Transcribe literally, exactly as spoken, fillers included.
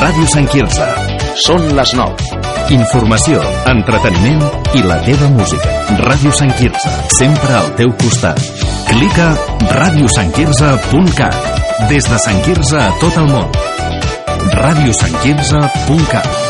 Ràdio Sant Quirze. Són les nou. Informació, entreteniment i la teva música. Ràdio Sant Quirze, sempre al teu costat. Clica ràdio sant quirze punt cat. Des de Sant Quirze a tot el món. ràdio sant quirze punt cat.